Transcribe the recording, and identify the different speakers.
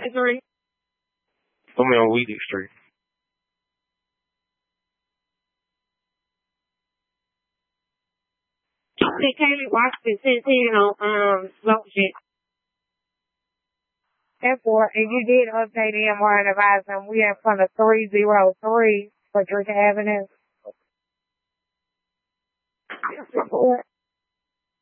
Speaker 1: Street.
Speaker 2: I'm on Wheaton Street.
Speaker 1: They came and watched it 16 on Slope Shit. Therefore, and you did update MR and advise them we in front of 303 Frederick Avenue.